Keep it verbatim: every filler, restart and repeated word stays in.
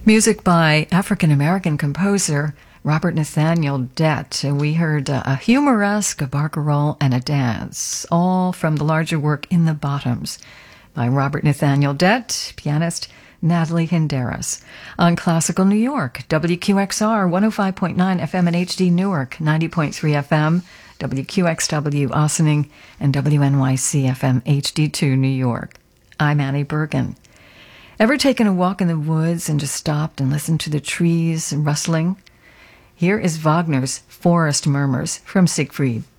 Music by African-American composer Robert Nathaniel Dett. We heard uh, a humoresque, a barcarolle, and a dance, all from the larger work In the Bottoms by Robert Nathaniel Dett, pianist Natalie Hinderas. On Classical New York, W Q X R one oh five point nine F M and H D Newark, ninety point three F M, W Q X W Ossining, and W N Y C F M H D two New York. I'm Annie Bergen. Ever taken a walk in the woods and just stopped and listened to the trees rustling? Here is Wagner's Forest Murmurs from Siegfried.